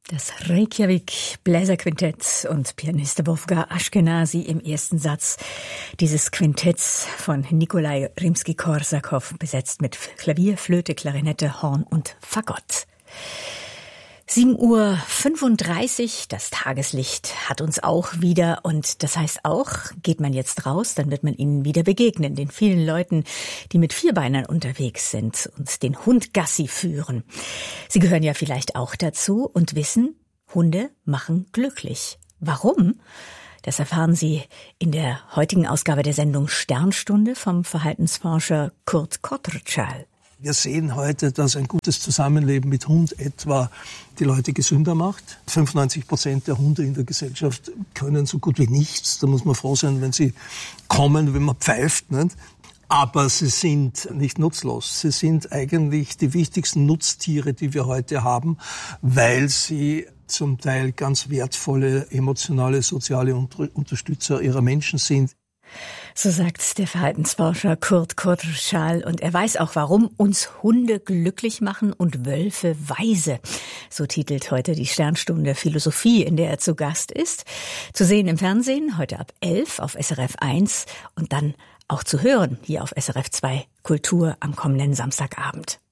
Das Reykjavik Bläserquintett und Pianist Wolfgang Ashkenazy im ersten Satz dieses Quintetts von Nikolai Rimski-Korsakow, besetzt mit Klavier, Flöte, Klarinette, Horn und Fagott. 7:35 Uhr, das Tageslicht hat uns auch wieder, und das heißt auch, geht man jetzt raus, dann wird man ihnen wieder begegnen, den vielen Leuten, die mit Vierbeinern unterwegs sind und den Hund Gassi führen. Sie gehören ja vielleicht auch dazu und wissen, Hunde machen glücklich. Warum? Das erfahren Sie in der heutigen Ausgabe der Sendung Sternstunde vom Verhaltensforscher Kurt Kotrtschal. Wir sehen heute, dass ein gutes Zusammenleben mit Hund etwa die Leute gesünder macht. 95% der Hunde in der Gesellschaft können so gut wie nichts. Da muss man froh sein, wenn sie kommen, wenn man pfeift, nicht? Aber sie sind nicht nutzlos. Sie sind eigentlich die wichtigsten Nutztiere, die wir heute haben, weil sie zum Teil ganz wertvolle, emotionale, soziale Unterstützer ihrer Menschen sind. So sagt der Verhaltensforscher Kurt Kotrtschal, und er weiß auch, warum uns Hunde glücklich machen und Wölfe weise. So titelt heute die Sternstunde Philosophie, in der er zu Gast ist. Zu sehen im Fernsehen, heute ab 11 auf SRF 1 und dann auch zu hören hier auf SRF 2 Kultur am kommenden Samstagabend.